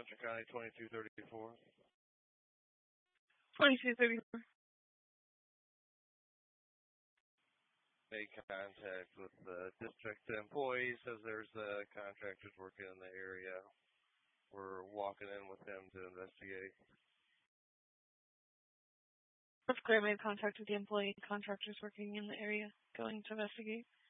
Central County 2234. 2234. Made contact with the district employees as there's contractors working in the area. We're walking in with them to investigate. That's clear. Made contact with the employee contractors working in the area, going to investigate.